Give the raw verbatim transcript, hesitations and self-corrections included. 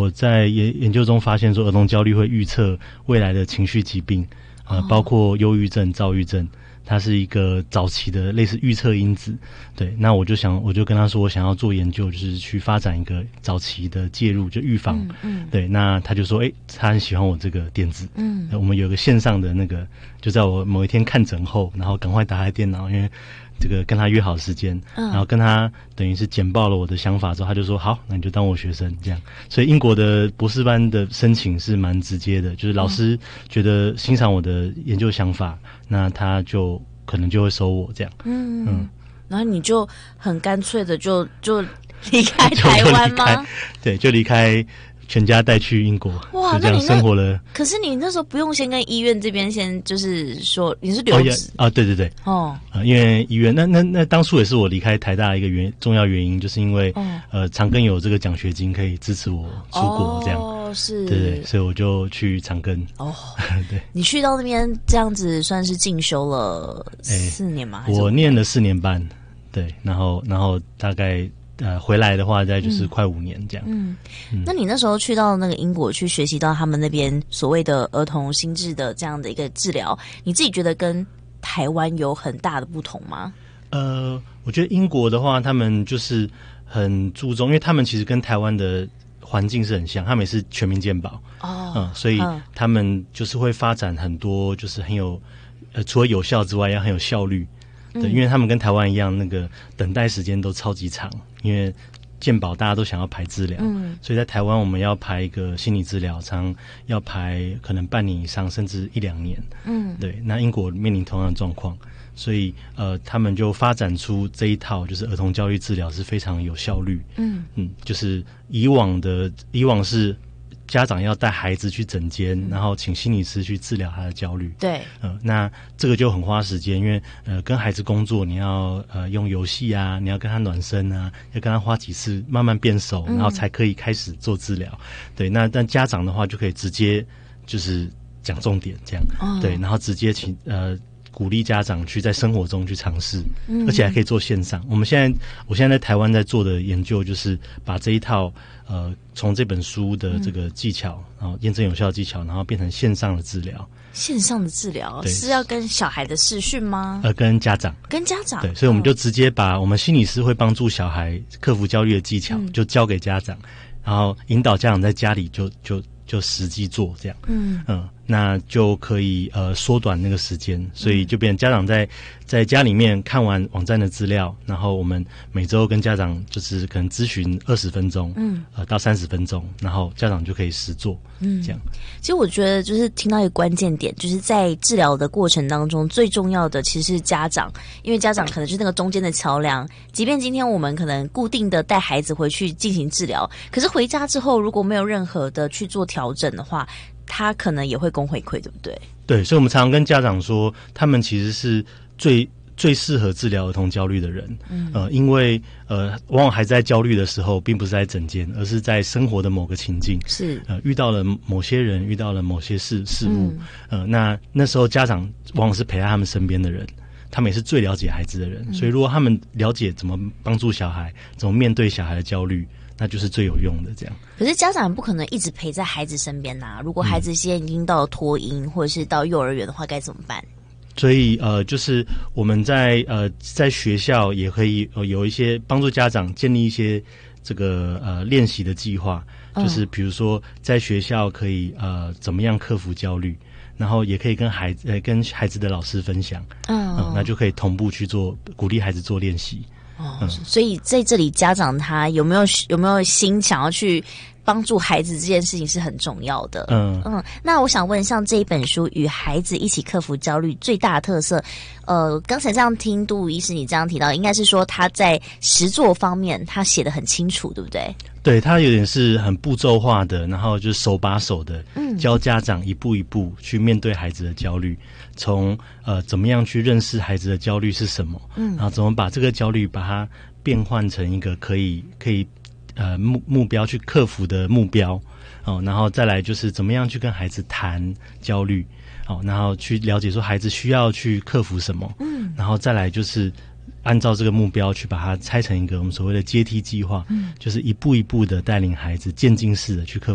我在研研究中发现说，儿童焦虑会预测未来的情绪疾病，呃， 哦、 包括忧郁症、躁郁症。它是一个早期的类似预测因子，对，那我就想，我就跟他说，我想要做研究，就是去发展一个早期的介入，就预防， 嗯嗯， 对，那他就说，诶，他很喜欢我这个点子， 嗯， 我们有个线上的那个，就在我某一天看诊后，然后赶快打开电脑，因为这个跟他约好时间， 嗯， 然后跟他等于是简报了我的想法之后，他就说好，那你就当我学生这样。所以英国的博士班的申请是蛮直接的，就是老师觉得欣赏我的研究想法，那他就可能就会收我这样。 嗯嗯， 然后你就很干脆的就就离开台湾吗？ 对，就离开。全家带去英国， 哇， 就这样生活了。 可是你那时候不用先跟医院这边先，就是说你是留职啊、哦？对对对， 哦， 呃，因为医院那那那当初也是我离开台大一个原重要原因，就是因为、哦、呃长庚有这个奖学金可以支持我出国，这样哦是， 对对，所以我就去长庚。 哦， 对， 你去到那边这样子算是进修了四年吗？ 我念了四年半，对，然后然后大概。呃，回来的话，大概就是快五年这样。 嗯，嗯那你那时候去到那个英国去学习到他们那边所谓的儿童心智的这样的一个治疗，你自己觉得跟台湾有很大的不同吗？ 呃，我觉得英国的话，他们就是很注重，因为他们其实跟台湾的环境是很像，他们也是全民健保哦，嗯，所以他们就是会发展很多，就是很有呃，除了有效之外，也很有效率。对，因为他们跟台湾一样，那个等待时间都超级长，因为健保大家都想要排治疗，嗯，所以在台湾我们要排一个心理治疗，常要排可能半年以上，甚至一两年，嗯，对。那英国面临同样的状况，所以呃，他们就发展出这一套，就是儿童焦虑治疗是非常有效率，嗯嗯，就是以往的以往是。家长要带孩子去诊间，然后请心理师去治疗他的焦虑。 对， 呃，那这个就很花时间，因为呃，跟孩子工作，你要呃用游戏啊，你要跟他暖身啊，要跟他花几次慢慢变熟，然后才可以开始做治疗。嗯、对，那但家长的话就可以直接就是讲重点这样，哦、对，然后直接请呃。鼓励家长去在生活中去尝试，嗯、而且还可以做线上。我们现在，我现在在台湾在做的研究，就是把这一套呃，从这本书的这个技巧，嗯、然后验证有效技巧，然后变成线上的治疗。 线上的治疗是要跟小孩的视讯吗？ 呃，跟家长， 跟家长。 对，所以我们就直接把我们心理师会帮助小孩克服焦虑的技巧，嗯、就交给家长，然后引导家长在家里就就。就实际做这样，嗯嗯，那就可以呃缩短那个时间，所以就变成家长在在家里面看完网站的资料，然后我们每周跟家长就是可能咨询二十分钟，嗯，呃到三十分钟，然后家长就可以实做，嗯，这样。 其实我觉得就是听到一个关键点，就是在治疗的过程当中，最重要的其实是家长，因为家长可能是那个中间的桥梁。即便今天我们可能固定的带孩子回去进行治疗，可是回家之后如果没有任何的去做调整的话，他可能也会供回馈，对不对？ 对，所以我们常常跟家长说，他们其实是最最适合治疗儿童焦虑的人，嗯，呃，因为呃，往往孩子在焦虑的时候，并不是在诊间，而是在生活的某个情境， 是呃，遇到了某些人，遇到了某些事事物，嗯、呃，那那时候家长往往是陪在他们身边的人。他们也是最了解孩子的人，嗯、所以如果他们了解怎么帮助小孩，怎么面对小孩的焦虑，那就是最有用的。这样， 可是家长不可能一直陪在孩子身边呐、啊。如果孩子现在已经到了托婴或者是到幼儿园的话，该怎么办？ 所以呃，就是我们在呃在学校也可以、呃、有一些帮助家长建立一些这个呃练习的计划，就是比如说在学校可以呃怎么样克服焦虑。然后也可以跟孩子呃跟孩子的老师分享，嗯、呃，那就可以同步去做，鼓励孩子做练习。 哦，嗯、所以在这里家长他有没有有没有心想要去帮助孩子这件事情是很重要的。嗯嗯，那我想问，像这一本书《与孩子一起克服焦虑》最大的特色，呃，刚才这样听杜医师你这样提到，应该是说他在实作方面他写得很清楚，对不对？ 对，他有点是很步骤化的，然后就是手把手的，嗯，教家长一步一步去面对孩子的焦虑，从呃怎么样去认识孩子的焦虑是什么，嗯，然后怎么把这个焦虑把它变换成一个可以可以呃目目标去克服的目标，哦，然后再来就是怎么样去跟孩子谈焦虑，哦，然后去了解说孩子需要去克服什么，嗯，然后再来就是按照这个目标去把它拆成一个我们所谓的阶梯计划，嗯，就是一步一步的带领孩子渐进式的去克服